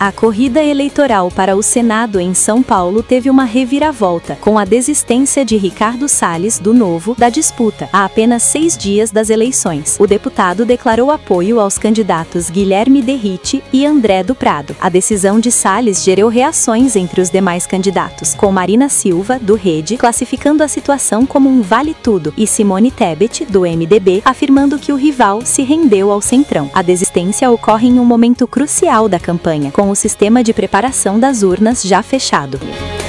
A corrida eleitoral para o Senado em São Paulo teve uma reviravolta, com a desistência de Ricardo Salles, do Novo, da disputa, a apenas 6 dias das eleições. O deputado declarou apoio aos candidatos Guilherme Derrite e André do Prado. A decisão de Salles gerou reações entre os demais candidatos, com Marina Silva, do Rede, classificando a situação como um vale-tudo, e Simone Tebet, do MDB, afirmando que o rival se rendeu ao Centrão. A desistência ocorre em um momento crucial da campanha, com o sistema de preparação das urnas já fechado.